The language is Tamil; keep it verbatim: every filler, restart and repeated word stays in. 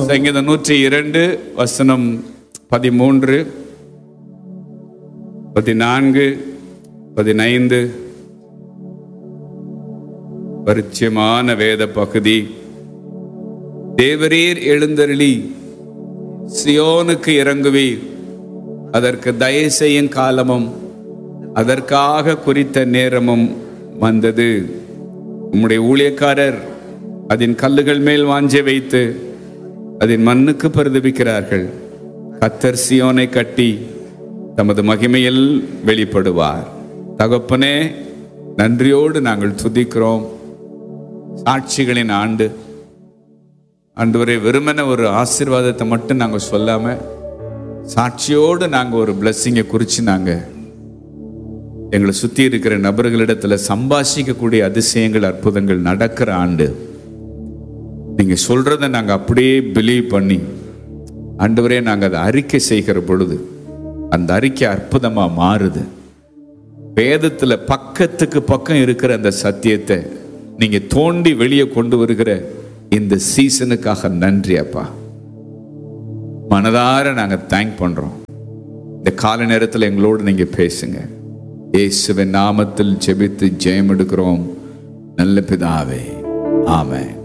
சங்கீதம் நூற்றி இரண்டு வசனம் பதிமூன்று, பதினான்கு, பதினைந்து பரிச்சயமான வேத பகுதி. தேவரீர் எழுந்தருளி சியோனுக்கு இறங்குவீர், அதற்கு தயவு செய்யும் காலமும் அதற்காக குறித்த நேரமும் வந்தது. உம்முடைய ஊழியக்காரர் அதன் கல்லுகள் மேல் வாஞ்சை வைத்து அதன் மண்ணுக்கு பரிதபிக்கிறார்கள். கர்த்தர் சியோனை கட்டி தமது மகிமையில் வெளிப்படுவார். தகப்பனே, நன்றியோடு நாங்கள் துதிக்கிறோம். சாட்சிகளின் ஆண்டு ஆண்டவரே, வெறுமன ஒரு ஆசீர்வாதத்தை மட்டும் நாங்கள் சொல்லாம சாட்சியோடு நாங்கள் ஒரு பிளஸ்ஸிங்கை குறித்து நாங்கள் எங்களை சுற்றி இருக்கிற நபர்களிடத்தில் சம்பாஷிக்கக்கூடிய அதிசயங்கள், அற்புதங்கள் நடக்கிற ஆண்டு. நீங்கள் சொல்கிறத நாங்கள் அப்படியே பிலீவ் பண்ணி ஆண்டவரே நாங்கள் அதை அறிக்கை செய்கிற பொழுது அந்த அறிக்கை அற்புதமாக மாறுது. வேதத்தில் பக்கத்துக்கு பக்கம் இருக்கிற அந்த சத்தியத்தை நீங்கள் தோண்டி வெளியே கொண்டு வருகிற இந்த சீசனுக்காக நன்றி அப்பா. மனதார நாங்கள் தேங்க் பண்ணுறோம். இந்த கால நேரத்தில் எங்களோடு நீங்கள் பேசுங்க. இயேசுவின் நாமத்தில் ஜெபித்து ஜெயம் எடுக்கிறோம் நல்ல பிதாவே, ஆமென்.